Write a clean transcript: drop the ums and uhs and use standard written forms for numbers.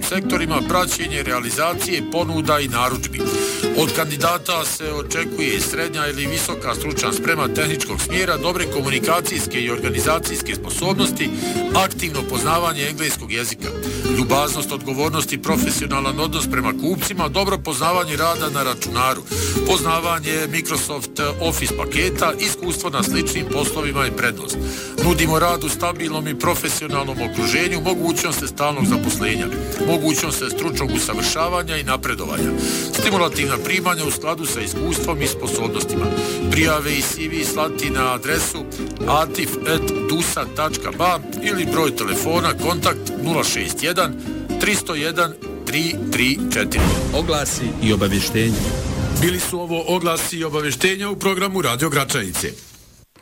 sektorima, praćenje realizacije, ponuda i narudžbi. Od kandidata se očekuje i srednja ili visoka stručna sprema tehničkog smjera, dobre komunikacijske i organizacijske sposobnosti, aktivno poznavanje engleskog jezika, ljubaznost, odgovornost i profesionalan odnos prema kupcima, dobro poznavanje rada na računaru, poznavanje Microsoft Office paketa, iskustvo na sličnim poslovima i prednost. Nudimo rad u stabilnom i profesionalnom okruženju, mogućnost stalnog zaposlenja, mogućnost stručnog usavršavanja i napredovanja, stimulativna primanja u skladu sa iskustvom i sposobnostima. Prijave i CV slati na adresu atif@dusa.ba ili broj telefona kontakt 061 301 334. Oglasi i obavještenja. Bili su ovo oglasi i obavještenja u programu Radio Gračanice.